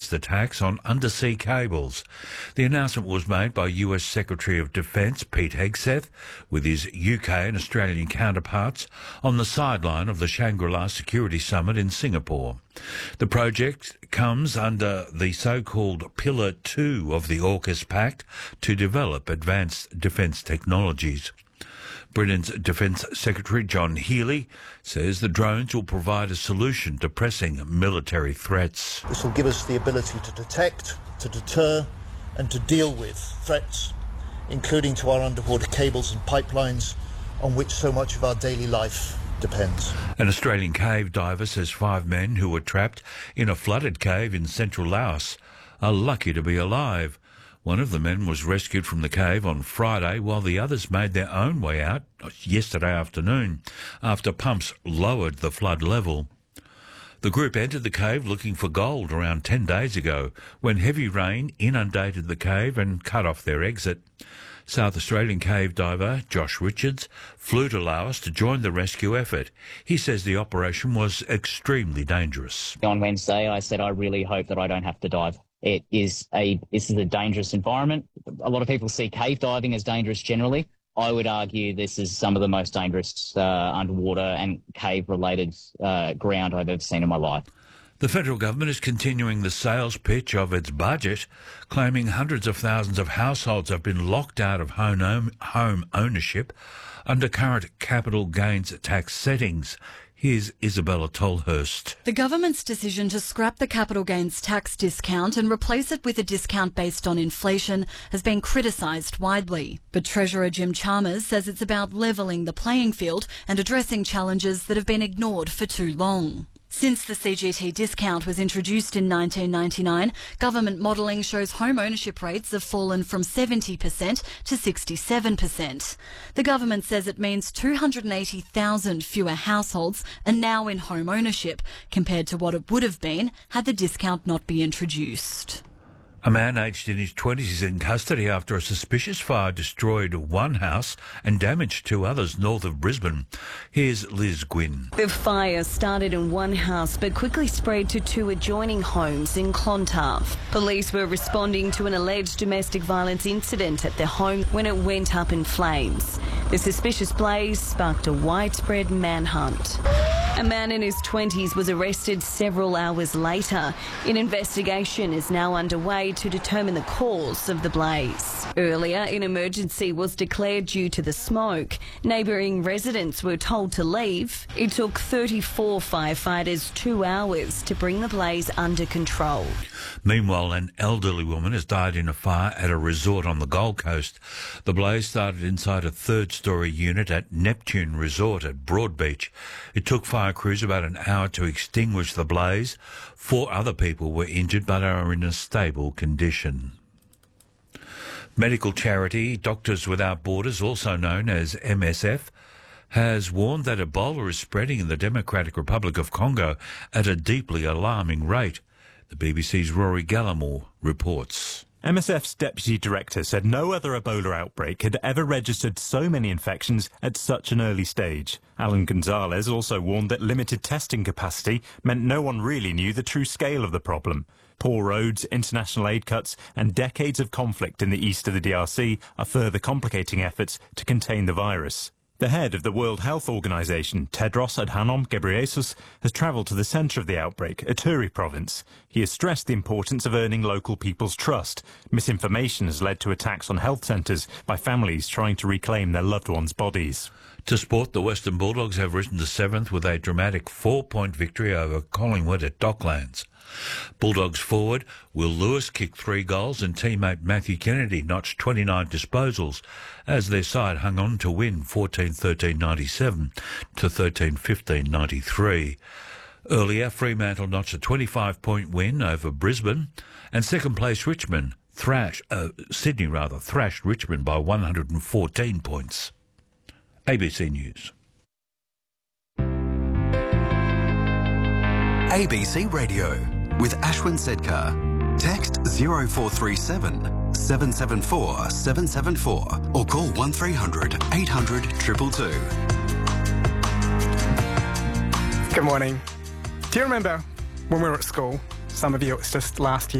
raised the tax on undersea cables. The announcement was made by US Secretary of Defence Pete Hegseth with his UK and Australian counterparts on the sideline of the Shangri-La Security Summit in Singapore. The project comes under the so-called Pillar 2 of the AUKUS Pact to develop advanced defence technologies. Britain's Defence Secretary John Healey says the drones will provide a solution to pressing military threats. This will give us the ability to detect, to deter and to deal with threats, including to our underwater cables and pipelines on which so much of our daily life depends. An Australian cave diver says 5 men who were trapped in a flooded cave in central Laos are lucky to be alive. One of the men was rescued from the cave on Friday, while the others made their own way out yesterday afternoon after pumps lowered the flood level. The group entered the cave looking for gold around 10 days ago when heavy rain inundated the cave and cut off their exit. South Australian cave diver Josh Richards flew to Laos to join the rescue effort. He says the operation was extremely dangerous. On Wednesday, I said I really hope that I don't have to dive. This is a dangerous environment. A lot of people see cave diving as dangerous generally. I would argue this is some of the most dangerous underwater and cave-related ground I've ever seen in my life. The federal government is continuing the sales pitch of its budget, claiming hundreds of thousands of households have been locked out of home ownership under current capital gains tax settings. Here's Isabella Tolhurst. The government's decision to scrap the capital gains tax discount and replace it with a discount based on inflation has been criticised widely. But Treasurer Jim Chalmers says it's about levelling the playing field and addressing challenges that have been ignored for too long. Since the CGT discount was introduced in 1999, government modelling shows home ownership rates have fallen from 70% to 67%. The government says it means 280,000 fewer households are now in home ownership compared to what it would have been had the discount not been introduced. A man aged in his 20s is in custody after a suspicious fire destroyed one house and damaged 2 others north of Brisbane. Here's Liz Gwynn. The fire started in one house but quickly spread to 2 adjoining homes in Clontarf. Police were responding to an alleged domestic violence incident at their home when it went up in flames. The suspicious blaze sparked a widespread manhunt. A man in his 20s was arrested several hours later. An investigation is now underway to determine the cause of the blaze. Earlier, an emergency was declared due to the smoke. Neighbouring residents were told to leave. It took 34 firefighters 2 hours to bring the blaze under control. Meanwhile, an elderly woman has died in a fire at a resort on the Gold Coast. The blaze started inside a 3rd-storey unit at Neptune Resort at Broadbeach. It took fire crews about an hour to extinguish the blaze. 4 other people were injured but are in a stable condition. Medical charity Doctors Without Borders, also known as MSF, has warned that Ebola is spreading in the Democratic Republic of Congo at a deeply alarming rate. The BBC's Rory Gallimore reports. MSF's deputy director said no other Ebola outbreak had ever registered so many infections at such an early stage. Alan Gonzalez also warned that limited testing capacity meant no one really knew the true scale of the problem. Poor roads, international aid cuts and decades of conflict in the east of the DRC are further complicating efforts to contain the virus. The head of the World Health Organization, Tedros Adhanom Ghebreyesus, has travelled to the centre of the outbreak, Ituri province. He has stressed the importance of earning local people's trust. Misinformation has led to attacks on health centres by families trying to reclaim their loved ones' bodies. To sport, the Western Bulldogs have risen to 7th with a dramatic 4-point victory over Collingwood at Docklands. Bulldogs forward Will Lewis kicked 3 goals and teammate Matthew Kennedy notched 29 disposals as their side hung on to win 14-13-97 to 13-15-93. Earlier, Fremantle notched a 25-point win over Brisbane, and second-place Sydney thrashed Richmond by 114 points. ABC News. ABC Radio with Ashwin Sedkar. Text 0437 774 774 or call 1300 800 222. Good morning. Do you remember when we were at school? Some of you, it was just last year.